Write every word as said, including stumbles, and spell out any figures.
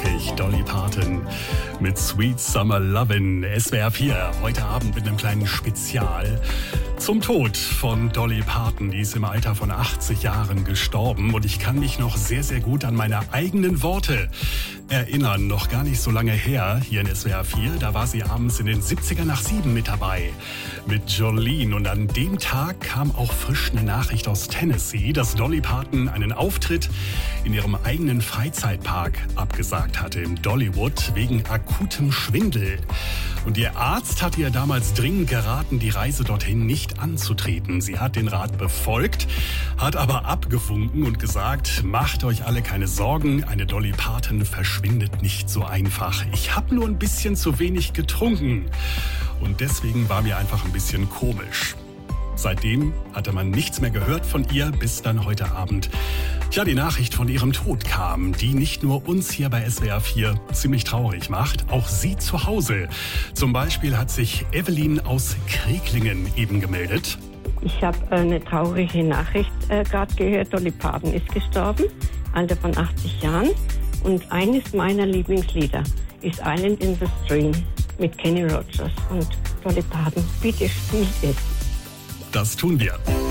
rockig. Dolly Parton mit Sweet Summer Lovin'. S W R vier, heute Abend mit einem kleinen Spezial zum Tod von Dolly Parton. Die ist im Alter von achtzig Jahren gestorben und ich kann mich noch sehr, sehr gut an meine eigenen Worte erinnern. Noch gar nicht so lange her, hier in S W R vier, da war sie abends in den siebziger nach sieben mit dabei mit Jolene. Und an dem Tag kam auch frisch eine Nachricht aus Tennessee, dass Dolly Parton einen Auftritt in ihrem eigenen Freizeitpark abgesagt hatte, im Dollywood, wegen akutem Schwindel. Und ihr Arzt hatte ihr damals dringend geraten, die Reise dorthin nicht anzutreten. Sie hat den Rat befolgt, hat aber abgewunken und gesagt, macht euch alle keine Sorgen, eine Dolly Parton verschwindet nicht so einfach. Ich habe nur ein bisschen zu wenig getrunken und deswegen war mir einfach ein bisschen komisch. Seitdem hatte man nichts mehr gehört von ihr, bis dann heute Abend ja die Nachricht von ihrem Tod kam, die nicht nur uns hier bei S W R vier ziemlich traurig macht, auch sie zu Hause. Zum Beispiel hat sich Evelyn aus Kreklingen eben gemeldet. Ich habe eine traurige Nachricht äh, gerade gehört. Dolly Parton ist gestorben, Alter von achtzig Jahren. Und eines meiner Lieblingslieder ist Island in the Stream mit Kenny Rogers und Dolly Parton. Bitte spielt es. Das tun wir.